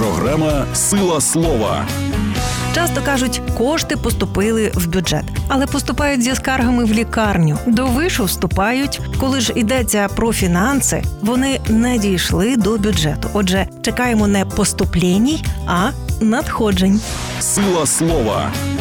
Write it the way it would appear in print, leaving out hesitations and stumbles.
Програма «Сила слова». Часто кажуть, кошти поступили в бюджет, але поступають зі скаргами в лікарню. До вишу вступають. Коли ж йдеться про фінанси, вони не дійшли до бюджету. Отже, чекаємо не поступлень, а надходжень. «Сила слова».